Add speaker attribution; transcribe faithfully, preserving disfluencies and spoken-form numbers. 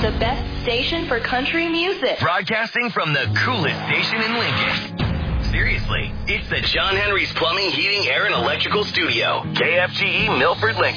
Speaker 1: The best station for country music.
Speaker 2: Broadcasting from the coolest station in Lincoln. Seriously, it's the John Henry's Plumbing, Heating, Air, and Electrical Studio. K F G E Milford, Lincoln.